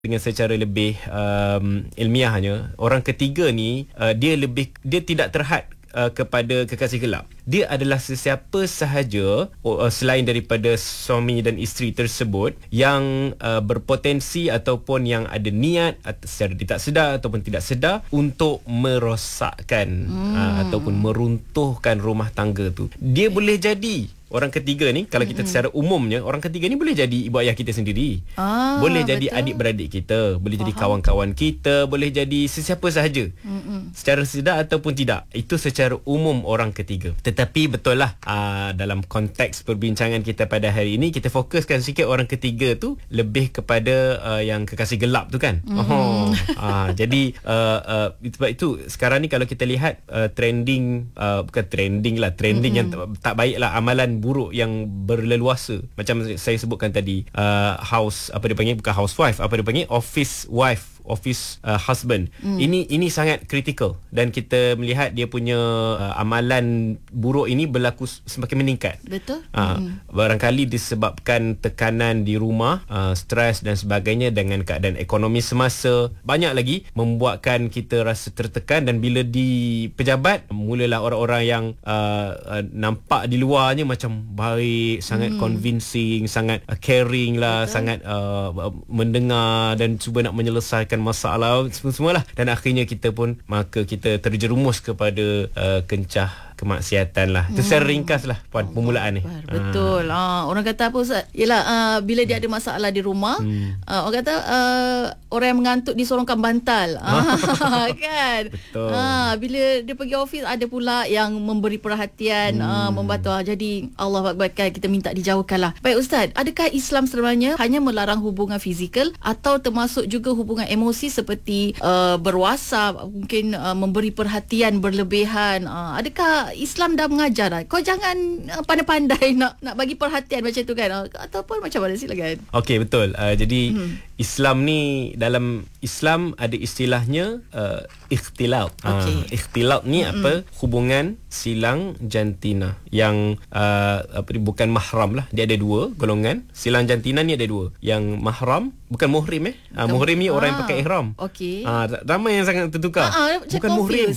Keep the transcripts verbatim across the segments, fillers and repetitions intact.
dengan secara lebih um, ilmiahnya, orang ketiga ni uh, dia lebih dia tidak terhad uh, kepada kekasih gelap. Dia adalah sesiapa sahaja uh, selain daripada suami dan isteri tersebut yang uh, berpotensi ataupun yang ada niat atau secara tidak sedar ataupun tidak sedar untuk merosakkan hmm. uh, ataupun meruntuhkan rumah tangga tu. Dia boleh jadi orang ketiga ni, kalau kita secara umumnya, orang ketiga ni boleh jadi ibu ayah kita sendiri. Ah, boleh jadi betul. Adik-beradik kita, boleh Faham. Jadi kawan-kawan kita, boleh jadi sesiapa sahaja. Mm-mm. Secara sedar ataupun tidak. Itu secara umum orang ketiga. Tetapi betul lah, aa, dalam konteks perbincangan kita pada hari ini, kita fokuskan sikit orang ketiga tu lebih kepada aa, yang kekasih gelap tu kan. Mm. Oh, aa, jadi aa, aa, sebab itu sekarang ni kalau kita lihat aa, trending, aa, bukan trending lah, trending Mm-mm. yang tak, tak baik lah, amalan buruk yang berleluasa, macam saya sebutkan tadi, uh, house apa dia panggil, bukan housewife, apa dia panggil, office wife, office uh, husband. Mm. Ini ini sangat kritikal dan kita melihat dia punya uh, amalan buruk ini berlaku semakin meningkat. Betul. Uh, mm. Barangkali disebabkan tekanan di rumah, uh, stres dan sebagainya, dengan keadaan ekonomi semasa, banyak lagi membuatkan kita rasa tertekan. Dan bila di pejabat, mulalah orang-orang yang uh, uh, nampak di luarnya macam baik, sangat mm. convincing, sangat uh, caring lah, Betul. sangat uh, mendengar dan cuba nak menyelesaikan masalah semua-semualah, dan akhirnya kita pun maka kita terjerumus kepada uh, kencah kemaksiatan lah. Itu secara ringkas lah Puan, permulaan ni. Betul. Ha. Orang kata apa Ustaz? Yelah, uh, bila dia ada masalah di rumah, hmm. uh, orang kata uh, orang yang mengantuk disorongkan bantal. Ha. Kan? Betul. Ha. Bila dia pergi office, ada pula yang memberi perhatian, hmm. uh, membantu. Jadi Allah Akbar, kita minta dijauhkan lah. Baik Ustaz, adakah Islam sebenarnya hanya melarang hubungan fizikal atau termasuk juga hubungan emosi seperti uh, berwasap, mungkin uh, memberi perhatian berlebihan? Uh, adakah Islam dah mengajar dah, kau jangan uh, pandai-pandai nak nak bagi perhatian macam tu kan, uh, ataupun macam mana silakan. Okey, betul. Uh, jadi hmm. Islam ni, dalam Islam ada istilahnya uh, ikhtilat. Okay. Uh, ikhtilat ni hmm. apa? Hubungan silang jantina yang uh, apa bukan mahram lah. Dia ada dua golongan. Silang jantina ni ada dua. Yang mahram, bukan muhrim eh. Uh, muhrim ni ah. orang yang pakai ihram. Okey. Uh, ramai yang sangat tertukar. Ah, ah, bukan muhrim.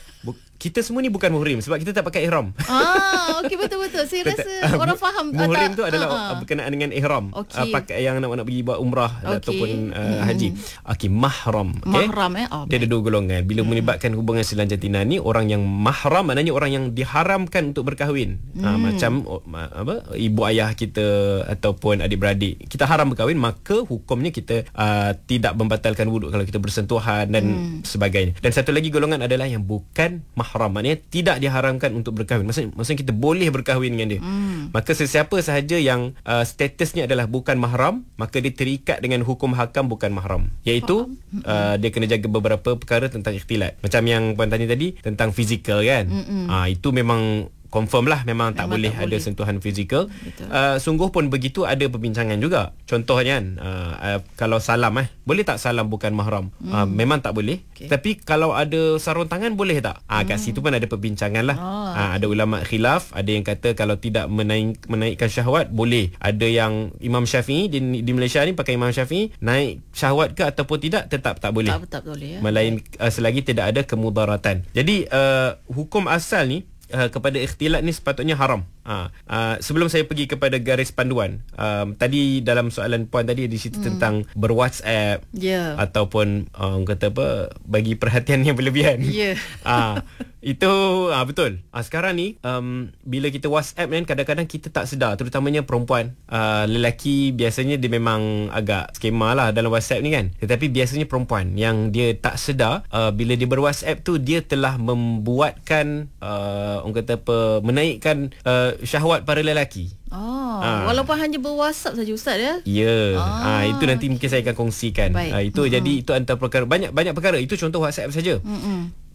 Kita semua ni bukan muhrim sebab kita tak pakai ihram. Ah, okey, betul-betul. Saya rasa uh, orang faham. Muhrim tu adalah uh, uh. berkenaan dengan ihram. Okay. Uh, pakai yang nak nak pergi buat umrah okay. ataupun uh, hmm. haji. Okey, mahram. Okay? Mahram eh. Oh, dia ada dua golongan. Bila hmm. melibatkan hubungan silang jantina ni, orang yang mahram maknanya orang yang diharamkan untuk berkahwin. Hmm. Uh, macam uh, apa? Ibu ayah kita ataupun adik-beradik. Kita haram berkahwin, maka hukumnya kita uh, tidak membatalkan wuduk kalau kita bersentuhan dan hmm. sebagainya. Dan satu lagi golongan adalah yang bukan mahram. Haram, maknanya tidak diharamkan untuk berkahwin. Maksudnya, maksudnya kita boleh berkahwin dengan dia. Hmm. Maka sesiapa sahaja yang uh, statusnya adalah bukan mahram, maka dia terikat dengan hukum hakam bukan mahram. Iaitu uh, dia kena jaga beberapa perkara tentang ikhtilat. Macam yang Puan tanya tadi tentang fizikal kan. Uh, itu memang confirm lah, memang, memang tak boleh tak ada boleh. sentuhan fizikal. Uh, sungguh pun begitu ada perbincangan juga. Contohnya kan, uh, uh, kalau salam eh, boleh tak salam bukan mahram? Hmm. Uh, memang tak boleh. Okay. Tapi kalau ada sarung tangan boleh tak? Ah, uh, kat hmm. situ pun ada perbincangan lah. Oh. Uh, ada ulama khilaf, ada yang kata kalau tidak menaik, menaikkan syahwat boleh. Ada yang Imam Syafi'i di, di Malaysia ni pakai Imam Syafi'i, naik syahwat ke ataupun tidak tetap tak boleh. Tak, tak boleh ya. Melain uh, selagi tidak ada kemudaratan. Jadi uh, hukum asal ni Uh, kepada ikhtilat ni sepatutnya haram. Uh, uh, sebelum saya pergi kepada garis panduan, um, tadi dalam soalan Puan tadi di situ hmm. tentang berWhatsApp yeah. ataupun um, kata apa, bagi perhatian yang berlebihan. Yeah. uh, itu uh, betul. Uh, sekarang ni um, bila kita WhatsApp kan, kadang-kadang kita tak sedar, terutamanya perempuan. Uh, lelaki biasanya dia memang agak skema lah dalam WhatsApp ni kan. Tetapi biasanya perempuan yang dia tak sedar, uh, bila dia berWhatsApp tu dia telah membuatkan uh, orang kata apa, menaikkan uh, syahwat para lelaki. Oh, ha. Walaupun hanya berWhatsApp saja Ustaz ya. Ya. Ah. Ha, itu nanti mungkin saya akan kongsikan. Ha, itu mm-hmm. jadi itu antara perkara, banyak banyak perkara. Itu contoh WhatsApp saja. Mm-hmm.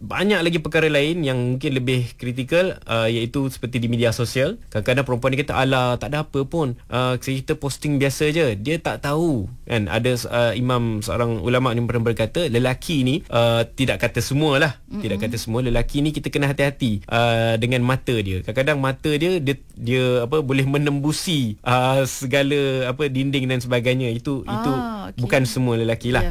banyak lagi perkara lain yang mungkin lebih kritikal, uh, iaitu seperti di media sosial. Kadang-kadang perempuan ni kata, alah tak ada apa pun, uh, kita posting biasa je. Dia tak tahu kan. Ada uh, imam, seorang ulama ni pernah berkata, lelaki ni uh, tidak kata semualah, mm-hmm. tidak kata semua, lelaki ni kita kena hati-hati uh, dengan mata dia. Kadang-kadang mata dia dia, dia apa boleh menembusi uh, segala apa dinding dan sebagainya. Itu ah, itu okay. bukan semua lelaki lah. Yeah.